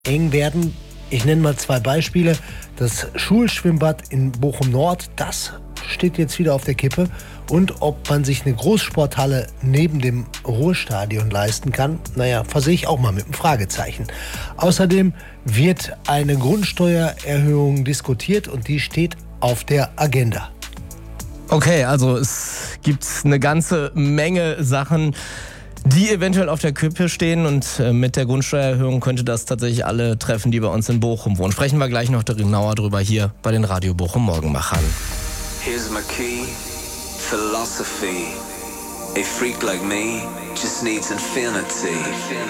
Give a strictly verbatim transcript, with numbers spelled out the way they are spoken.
eng werden. Ich nenne mal zwei Beispiele. Das Schulschwimmbad in Bochum-Nord, das steht jetzt wieder auf der Kippe. Und ob man sich eine Großsporthalle neben dem Ruhrstadion leisten kann, naja, versehe ich auch mal mit einem Fragezeichen. Außerdem wird eine Grundsteuererhöhung diskutiert und die steht auf der Agenda. Okay, also es gibt eine ganze Menge Sachen, die eventuell auf der Kippe stehen, und mit der Grundsteuererhöhung könnte das tatsächlich alle treffen, die bei uns in Bochum wohnen. Sprechen wir gleich noch genauer drüber hier bei den Radio Bochum Morgenmachern. Here's my key, philosophy. A freak like me just needs infinity.